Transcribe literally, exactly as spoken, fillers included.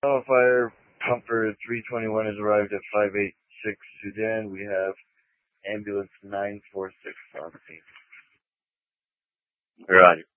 Oh, fire pumper three twenty-one has arrived at five eighty-six Sudan. We have ambulance nine four six on scene. Roger.